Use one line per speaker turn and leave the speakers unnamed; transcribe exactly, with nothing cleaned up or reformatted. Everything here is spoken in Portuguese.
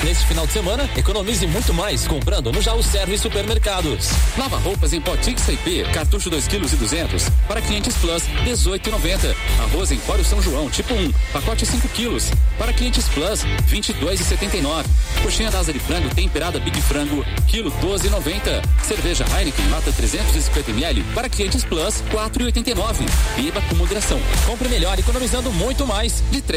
Neste final de semana, economize muito mais comprando no Jaú Serve Supermercados.
Lava roupas em potinho C I P, cartucho dois quilos e duzentos, para clientes Plus, dezoito e noventa. Arroz em Empório São João, tipo um, pacote cinco quilos, para clientes Plus, vinte e dois e setenta e nove. Coxinha da asa de frango temperada Big Frango, quilo doze e noventa. Cerveja Heineken, lata trezentos e cinquenta mililitros, para clientes Plus, quatro e oitenta e nove. Beba com moderação.
Compre melhor, economizando muito mais. De